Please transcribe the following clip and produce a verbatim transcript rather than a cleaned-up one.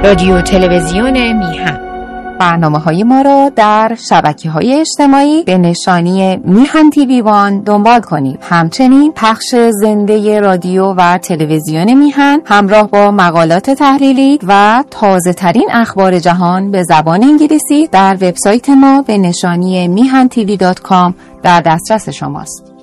رادیو تلویزیون میهن. برنامه‌های ما را در شبکه‌های اجتماعی به نشانی میهن تیوی وان دنبال کنید. همچنین پخش زنده رادیو و تلویزیون میهن همراه با مقالات تحلیلی و تازه‌ترین اخبار جهان به زبان انگلیسی در وبسایت ما به نشانی میهن تیوی دات کام در دسترس شماست.